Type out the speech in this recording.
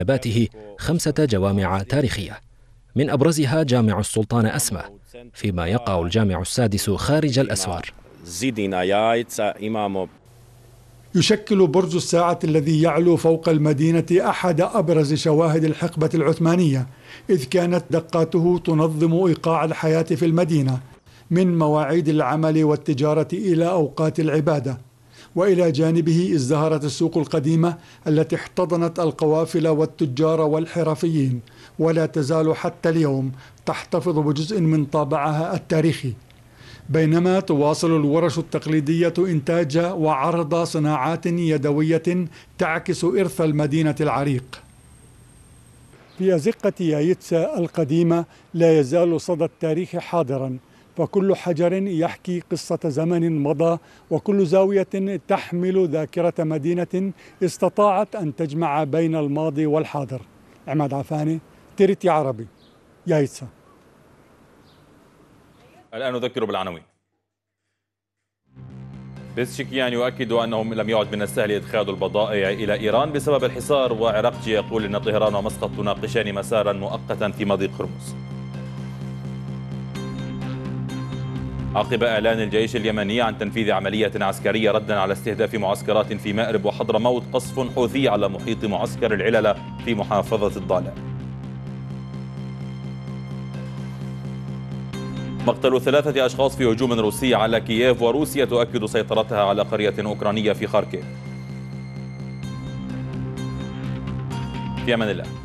باته 5 جوامع تاريخية، من أبرزها جامع السلطان أسمى، فيما يقع الجامع السادس خارج الأسوار. يشكل برج الساعة الذي يعلو فوق المدينة أحد أبرز شواهد الحقبة العثمانية، إذ كانت دقاته تنظم إيقاع الحياة في المدينة من مواعيد العمل والتجارة إلى أوقات العبادة. وإلى جانبه ازدهرت السوق القديمة التي احتضنت القوافل والتجار والحرفيين، ولا تزال حتى اليوم تحتفظ بجزء من طابعها التاريخي، بينما تواصل الورش التقليدية إنتاج وعرض صناعات يدوية تعكس إرث المدينة العريق. في أزقة يايتسا القديمة لا يزال صدى التاريخ حاضرا، فكل حجر يحكي قصة زمن مضى، وكل زاوية تحمل ذاكرة مدينة استطاعت أن تجمع بين الماضي والحاضر. عماد عفاني، تيرتي عربي، يايتسا. الآن نذكر بالعناوين. بيزشكيان يؤكد أنه لم يعد من السهل إدخال البضائع إلى إيران بسبب الحصار، وعراقجي يقول أن طهران ومسقط تناقشان مسارا مؤقتا في مضيق هرمز. عقب إعلان الجيش اليمني عن تنفيذ عملية عسكرية ردا على استهداف معسكرات في مأرب وحضرموت، قصف حوثي على محيط معسكر العللة في محافظة الضالع. مقتل 3 أشخاص في هجوم روسي على كييف، وروسيا تؤكد سيطرتها على قرية أوكرانية في خاركيف. في أمان الله.